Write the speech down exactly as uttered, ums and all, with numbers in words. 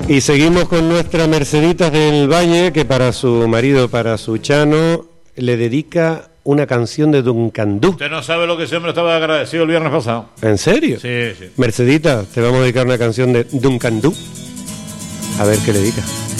Y seguimos con nuestra Merceditas del Valle, que para su marido, para su Chano, le dedica una canción de Duncandú. Usted no sabe lo que ese hombre estaba agradecido el viernes pasado. ¿En serio? Sí, sí. Mercedita, te vamos a dedicar una canción de Duncandú. A ver qué le dedica.